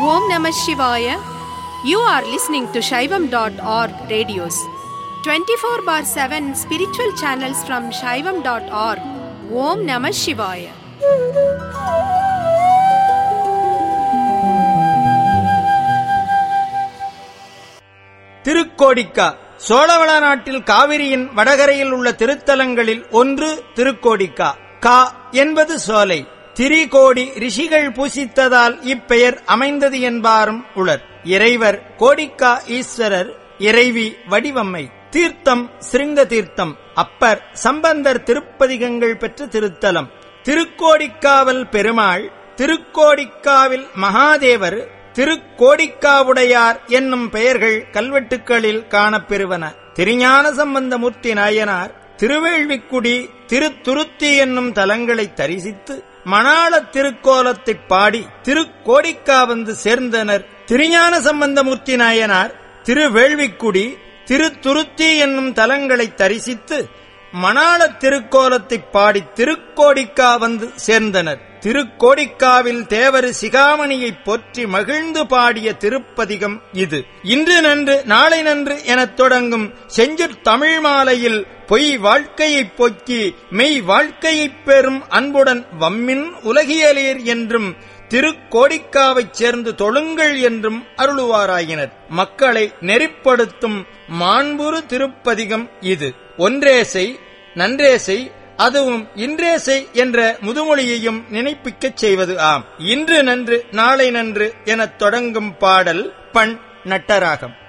Om Namah Shivaya. You are listening to Shaivam.org radios. 24/7 spiritual channels from Shaivam.org. Om Namah Shivaya. Thirukkodika சோழவள நாட்டில் காவிரியின் வடகரையில் உள்ள திருத்தலங்களில் ஒன்று திருக்கோடிக்கா. கா என்பது சோலை. திரிகோடி ரிஷிகள் பூசித்ததால் இப்பெயர் அமைந்தது என்பாரும் உளர். இறைவர் கோடிக்கா ஈஸ்வரர், இறைவி வடிவம்மை. தீர்த்தம் சிருங்க தீர்த்தம். அப்பர் சம்பந்தர் திருப்பதிகங்கள் பெற்ற திருத்தலம். திருக்கோடிக்காவல் பெருமாள், திருக்கோடிக்காவில் மகாதேவர், திருக்கோடிக்காவுடையார் என்னும் பெயர்கள் கல்வெட்டுக்களில் காணப்பெறுவன. திருஞான சம்பந்தமூர்த்தி நாயனார் திருவேள்விக்குடி, திருத்துருத்தி என்னும் தலங்களை தரிசித்து மணாள திருக்கோலத்தைப் பாடி திருக்கோடிக்கா வந்து சேர்ந்தனர். திருஞான சம்பந்தமூர்த்தி நாயனார் திருவேள்விக்குடி, திருத்துருத்தி என்னும் தலங்களை தரிசித்து மணாள திருக்கோலத்தைப் பாடி திருக்கோடிக்கா வந்து சேர்ந்தனர். திருக்கோடிக்காவில் தேவரு சிகாமணியைப் போற்றி மகிழ்ந்து பாடிய திருப்பதிகம் இது. இன்று நன்று நாளை நன்று எனத் தொடங்கும் செஞ்சுட் தமிழ் மாலையில் பொய் வாழ்க்கையைப் போக்கி மெய் வாழ்க்கையைப் பெறும் அன்புடன் வம்மின் உலகியலீர் என்றும் திருக்கோடிக்காவைச் சேர்ந்து தொழுங்கள் என்றும் அருளுவாராயினர். மக்களை நெறிப்படுத்தும் மாண்புறு திருப்பதிகம் இது. ஒன்றேசை நன்றேசை, அதுவும் இன்றேசை என்ற முதுமொழியையும் நினைப்பிக்கச் செய்வது ஆம். இன்று நன்று நாளை நன்று எனத் தொடங்கும் பாடல் பண் நட்டராகம்.